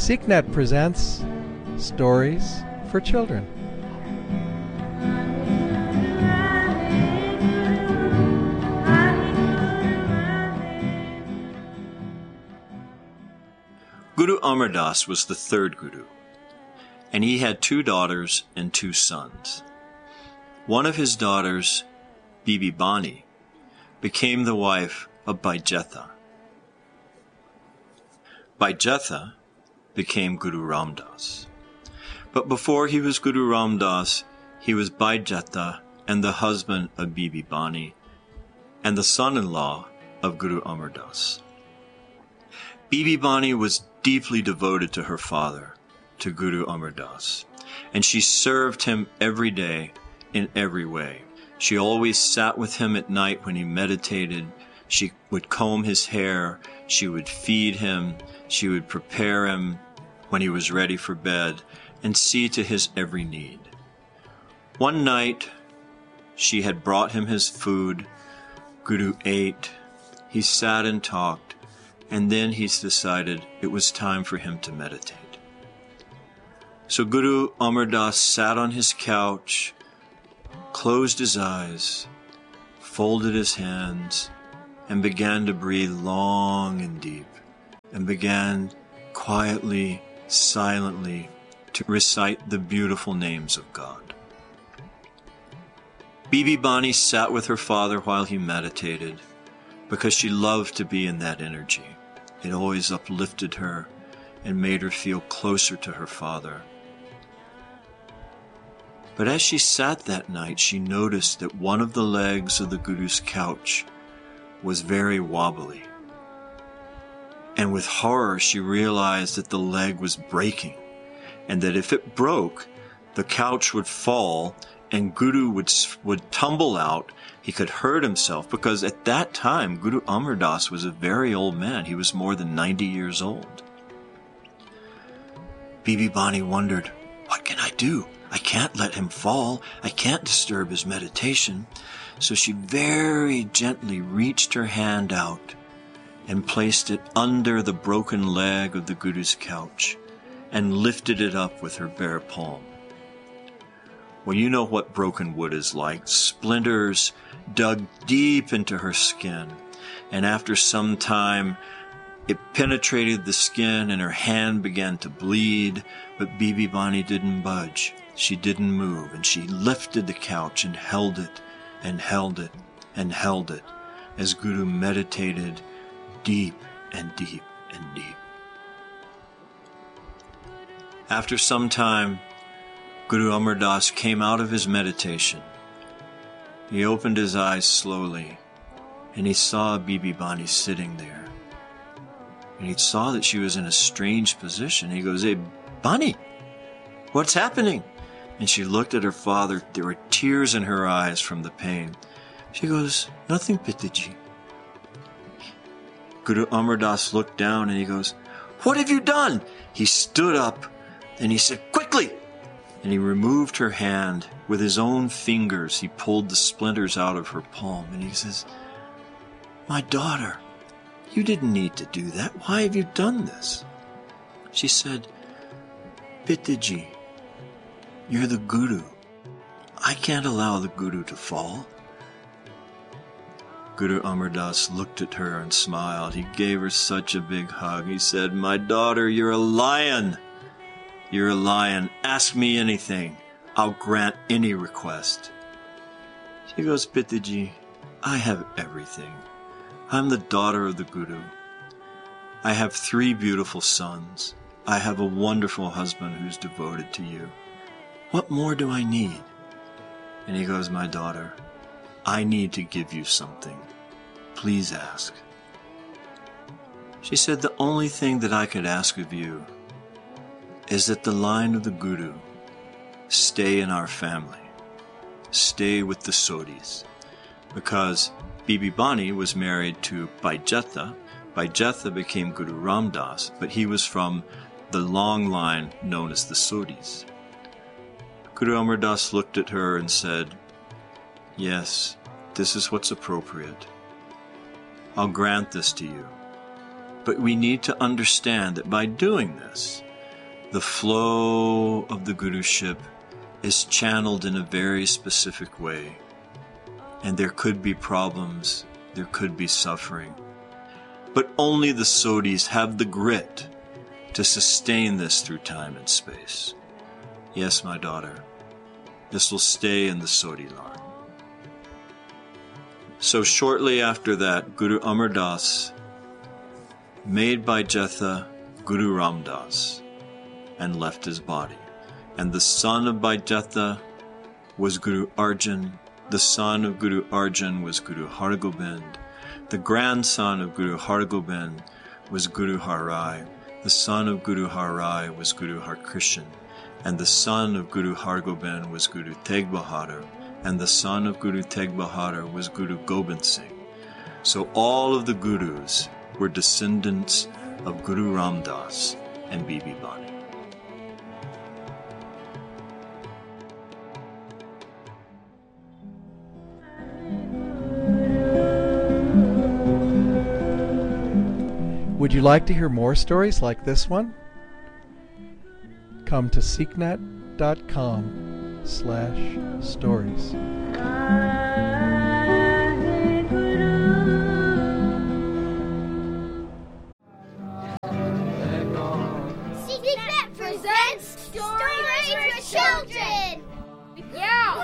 SeekNet presents Stories for Children. Guru Amar Das was the third Guru, and he had 2 daughters and 2 sons. One of his daughters, Bibi Bani, became the wife of Baijetha. Baijetha became Guru Ram Das. But before he was Guru Ram Das, he was Baijetha and the husband of Bibi Bani and the son-in-law of Guru Amar Das. Bibi Bani was deeply devoted to her father, to Guru Amar Das, and she served him every day in every way. She always sat with him at night when he meditated. She would comb his hair. She would feed him. She would prepare him when he was ready for bed and see to his every need. One night, she had brought him his food. Guru ate. He sat and talked, and then he decided it was time for him to meditate. So Guru Amar Das sat on his couch, closed his eyes, folded his hands, and began to breathe long and deep, and began quietly, silently to recite the beautiful names of God. Bibi Bani sat with her father while he meditated because she loved to be in that energy. It always uplifted her and made her feel closer to her father. But as she sat that night, she noticed that one of the legs of the Guru's couch was very wobbly. And with horror, she realized that the leg was breaking, and that if it broke, the couch would fall and Guru would tumble out. He could hurt himself, because at that time, Guru Amar Das was a very old man. He was more than 90 years old. Bibi Bani wondered, what can I do? I can't let him fall. I can't disturb his meditation. So she very gently reached her hand out and placed it under the broken leg of the Guru's couch and lifted it up with her bare palm. Well, you know what broken wood is like. Splinters dug deep into her skin, and after some time, it penetrated the skin and her hand began to bleed, but Bibi Bani didn't budge. She didn't move, and she lifted the couch and held it and held it and held it as Guru meditated deep and deep and deep. After some time, Guru Amar Das came out of his meditation. He opened his eyes slowly, and he saw Bibi Bani sitting there. And he saw that she was in a strange position. He goes, "Hey, Bani, what's happening?" And she looked at her father. There were tears in her eyes from the pain. She goes, "Nothing, Pitaji." Guru Amar Das looked down and he goes, "What have you done?" He stood up and he said, "Quickly!" And he removed her hand. With his own fingers, he pulled the splinters out of her palm. And he says, "My daughter, you didn't need to do that. Why have you done this?" She said, "Pitaji, you're the Guru. I can't allow the Guru to fall." Guru Amar Das looked at her and smiled. He gave her such a big hug. He said, "My daughter, you're a lion. You're a lion. Ask me anything. I'll grant any request." She goes, "Pitaji, I have everything. I'm the daughter of the Guru. I have 3 beautiful sons. I have a wonderful husband who's devoted to you. What more do I need?" And he goes, "My daughter, I need to give you something. Please ask." She said, "The only thing that I could ask of you is that the line of the Guru stay in our family, stay with the Sodhis." Because Bibi Bani was married to Baijetha. Baijetha became Guru Ram Das, but he was from the long line known as the Sodhis. Guru Amar Das looked at her and said, "Yes, this is what's appropriate. I'll grant this to you. But we need to understand that by doing this, the flow of the Guruship is channeled in a very specific way. And there could be problems, there could be suffering. But only the Sodhis have the grit to sustain this through time and space. Yes, my daughter, this will stay in the Sodhi line. So shortly after that, Guru Amar Das made by Jetha Guru Ram Das and left his body. And the son of Baijetha was Guru Arjan. The son of Guru Arjan was Guru Hargobind. The grandson of Guru Hargobind was Guru Har Rai. The son of Guru Har Rai was Guru Har Krishan. And the son of Guru Hargobind was Guru Tegh Bahadur. And the son of Guru Tegh Bahadur was Guru Gobind Singh. So all of the Gurus were descendants of Guru Ram Das and Bibi Bani. Would you like to hear more stories like this one? Come to seeknet.com/stories. SeekNet presents Stories for Children! Yeah!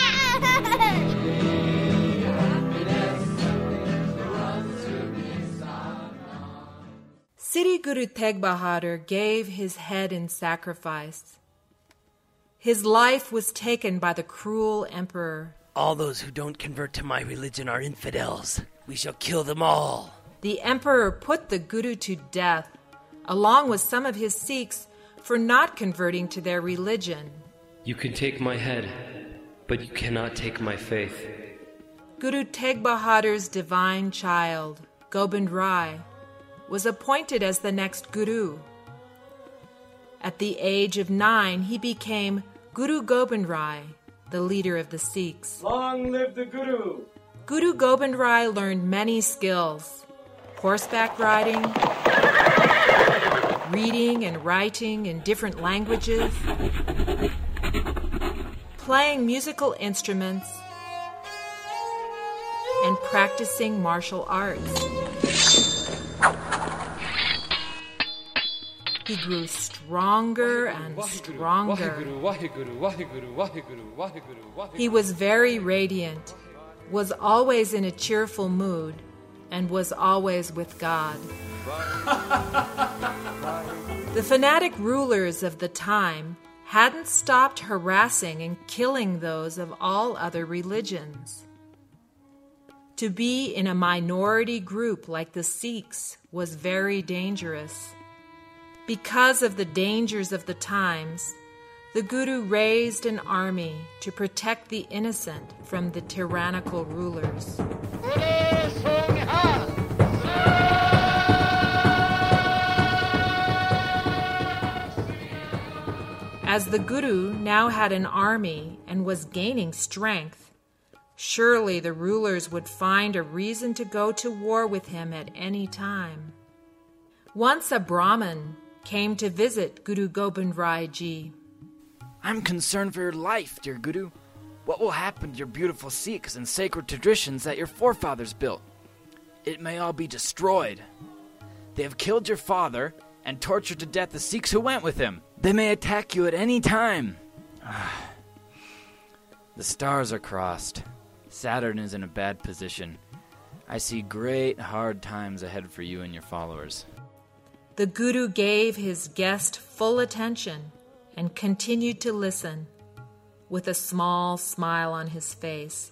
Sri Guru Tegh Bahadur gave his head in sacrifice. His life was taken by the cruel emperor. All those who don't convert to my religion are infidels. We shall kill them all. The emperor put the Guru to death, along with some of his Sikhs, for not converting to their religion. You can take my head, but you cannot take my faith. Guru Tegh Bahadur's divine child, Gobind Rai, was appointed as the next Guru. At the age of 9, he became Guru Gobind Rai, the leader of the Sikhs. Long live the Guru! Guru Gobind Rai learned many skills: horseback riding, reading and writing in different languages, playing musical instruments, and practicing martial arts. He grew stronger and stronger. He was very radiant, was always in a cheerful mood, and was always with God. The fanatic rulers of the time hadn't stopped harassing and killing those of all other religions. To be in a minority group like the Sikhs was very dangerous. Because of the dangers of the times, the Guru raised an army to protect the innocent from the tyrannical rulers. As the Guru now had an army and was gaining strength, surely the rulers would find a reason to go to war with him at any time. Once a Brahmin came to visit Guru Gobind Rai Ji. I'm concerned for your life, dear Guru. What will happen to your beautiful Sikhs and sacred traditions that your forefathers built? It may all be destroyed. They have killed your father and tortured to death the Sikhs who went with him. They may attack you at any time. The stars are crossed. Saturn is in a bad position. I see great hard times ahead for you and your followers. The Guru gave his guest full attention and continued to listen, with a small smile on his face.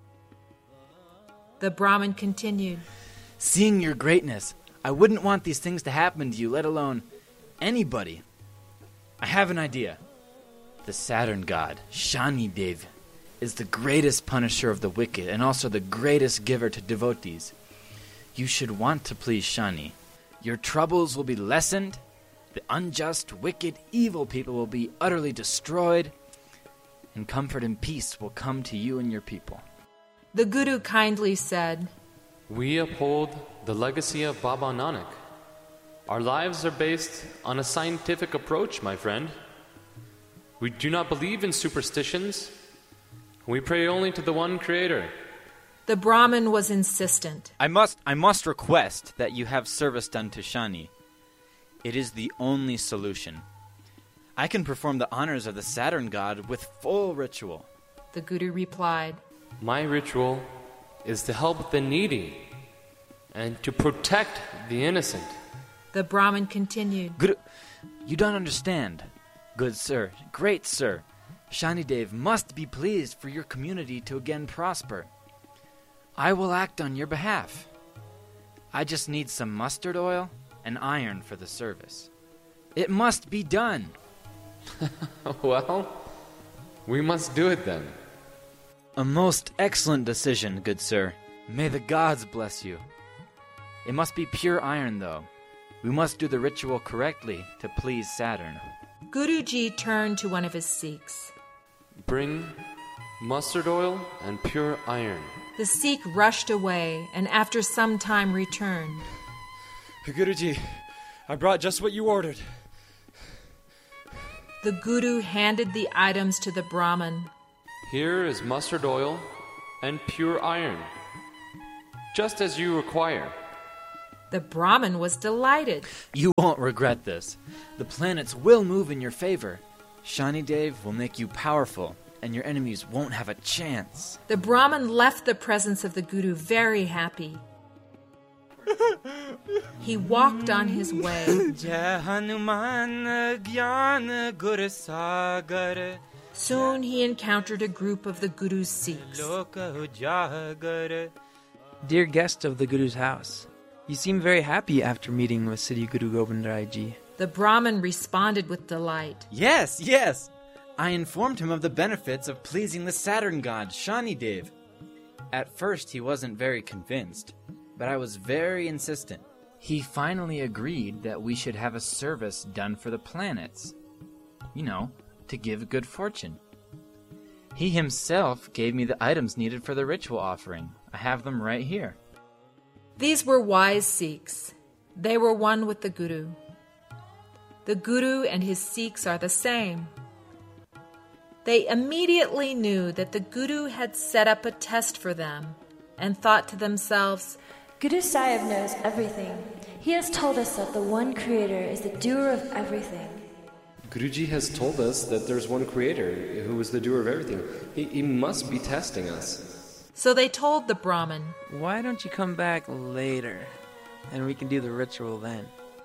The Brahmin continued, Seeing your greatness, I wouldn't want these things to happen to you, let alone anybody. I have an idea. The Saturn god, Shani Dev, is the greatest punisher of the wicked and also the greatest giver to devotees. You should want to please Shani. Your troubles will be lessened, the unjust, wicked, evil people will be utterly destroyed, and comfort and peace will come to you and your people. The Guru kindly said, We uphold the legacy of Baba Nanak. Our lives are based on a scientific approach, my friend. We do not believe in superstitions. We pray only to the one Creator. The Brahmin was insistent. I must request that you have service done to Shani. It is the only solution. I can perform the honors of the Saturn god with full ritual. The Guru replied, My ritual is to help the needy and to protect the innocent. The Brahmin continued, Guru, you don't understand. Good sir, great sir, Shanidev must be pleased for your community to again prosper. I will act on your behalf. I just need some mustard oil and iron for the service. It must be done. Well, we must do it then. A most excellent decision, good sir. May the gods bless you. It must be pure iron, though. We must do the ritual correctly to please Saturn. Guruji turned to one of his Sikhs. Bring mustard oil and pure iron. The Sikh rushed away and after some time returned. Guruji, I brought just what you ordered. The Guru handed the items to the Brahmin. Here is mustard oil and pure iron, just as you require. The Brahmin was delighted. You won't regret this. The planets will move in your favor. Shanidev will make you powerful, and your enemies won't have a chance. The Brahmin left the presence of the Guru very happy. He walked on his way. Soon he encountered a group of the Guru's Sikhs. Dear guest of the Guru's house, you seem very happy after meeting with Sri Guru Gobind Rai Ji. The Brahmin responded with delight. Yes, yes! I informed him of the benefits of pleasing the Saturn god, Shanidev. At first he wasn't very convinced, but I was very insistent. He finally agreed that we should have a service done for the planets. You know, to give good fortune. He himself gave me the items needed for the ritual offering. I have them right here. These were wise Sikhs. They were one with the Guru. The Guru and his Sikhs are the same. They immediately knew that the Guru had set up a test for them and thought to themselves, Guru Sahib knows everything. He has told us that the one Creator is the doer of everything. Guruji has told us that there's one Creator who is the doer of everything. He must be testing us. So they told the Brahmin, Why don't you come back later, and we can do the ritual then?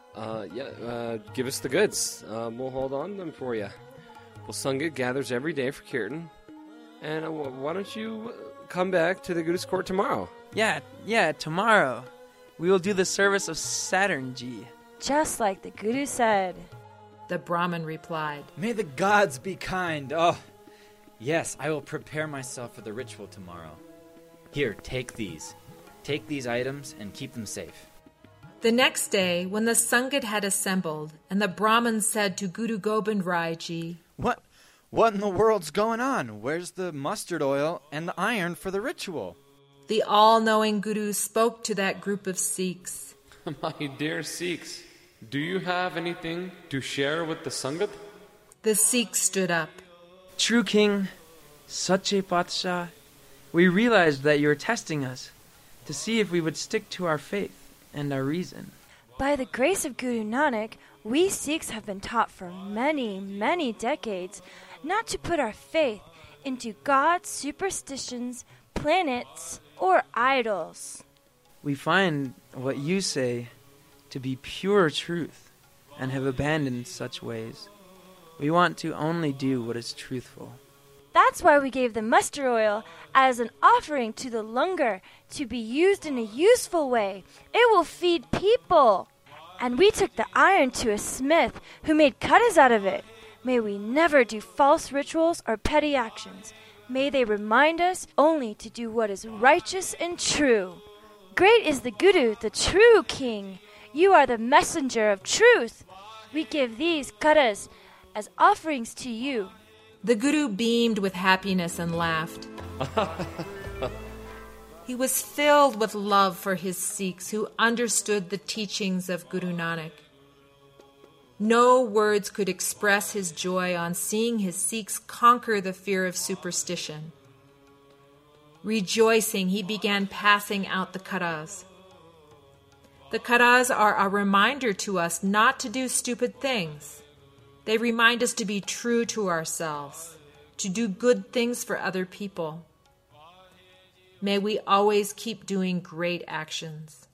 Give us the goods. We'll hold on to them for you. Well, Sangha gathers every day for Kirtan. And why don't you come back to the Guru's court tomorrow? Yeah, tomorrow. We will do the service of Saturn Ji. Just like the Guru said. The Brahmin replied, May the gods be kind. Oh, yes, I will prepare myself for the ritual tomorrow. Here, take these. Take these items and keep them safe. The next day, when the Sangat had assembled, and the Brahmin said to Guru Gobind Rai Ji, What in the world's going on? Where's the mustard oil and the iron for the ritual? The all-knowing Guru spoke to that group of Sikhs. My dear Sikhs, do you have anything to share with the Sangat? The Sikhs stood up. True King, Sache Patsha, we realized that you were testing us to see if we would stick to our faith and our reason. By the grace of Guru Nanak, we Sikhs have been taught for many, many decades not to put our faith into gods, superstitions, planets, or idols. We find what you say to be pure truth and have abandoned such ways. We want to only do what is truthful. That's why we gave the mustard oil as an offering to the langar to be used in a useful way. It will feed people. And we took the iron to a smith who made cutters out of it. May we never do false rituals or petty actions. May they remind us only to do what is righteous and true. Great is the Guru, the true King. You are the messenger of truth. We give these cutters as offerings to you. The Guru beamed with happiness and laughed. He was filled with love for his Sikhs who understood the teachings of Guru Nanak. No words could express his joy on seeing his Sikhs conquer the fear of superstition. Rejoicing, he began passing out the karas. The karas are a reminder to us not to do stupid things. They remind us to be true to ourselves, to do good things for other people. May we always keep doing great actions.